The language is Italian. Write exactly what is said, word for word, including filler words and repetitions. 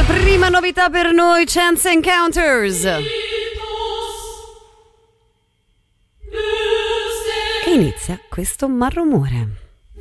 Prima novità per noi, Chance Encounters. E inizia questo malrumore.